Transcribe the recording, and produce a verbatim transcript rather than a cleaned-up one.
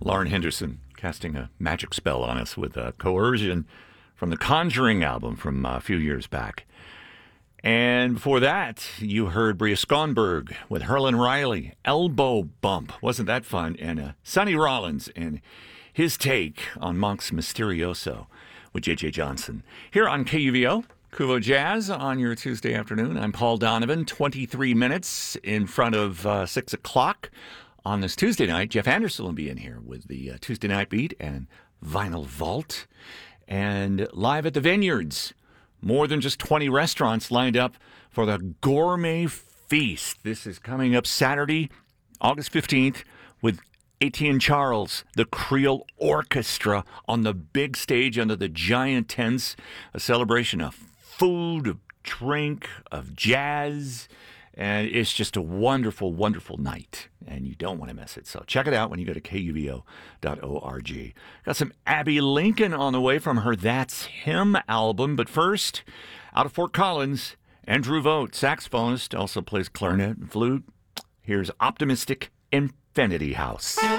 Lauren Henderson casting a magic spell on us with uh, Coercion from the Conjuring album from uh, a few years back. And before that, you heard Bria Skonberg with Herlin Riley, Elbow Bump. Wasn't that fun? And uh, Sonny Rollins and his take on Monk's Mysterioso with J J Johnson. Here on K U V O, Kuvo Jazz on your Tuesday afternoon. I'm Paul Donovan, twenty-three minutes in front of uh, six o'clock. On this Tuesday night, Jeff Anderson will be in here with the uh, Tuesday Night Beat and Vinyl Vault. And live at the Vineyards, more than just twenty restaurants lined up for the Gourmet Feast. This is coming up Saturday, August fifteenth, with Etienne Charles, the Creole Orchestra on the big stage under the giant tents. A celebration of food, of drink, of jazz. And it's just a wonderful, wonderful night, and you don't want to miss it. So check it out when you go to K U V O dot org. Got some Abby Lincoln on the way from her That's Him album. But first, out of Fort Collins, Andrew Vogt, saxophonist, also plays clarinet and flute. Here's Optimistic Infinity House.